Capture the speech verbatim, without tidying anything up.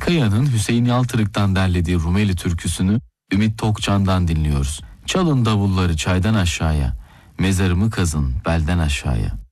Kaya'nın Hüseyin Yaltırık'tan derlediği Rumeli türküsünü Ümit Tokcan'dan dinliyoruz. Çalın davulları çaydan aşağıya, mezarımı kazın belden aşağıya.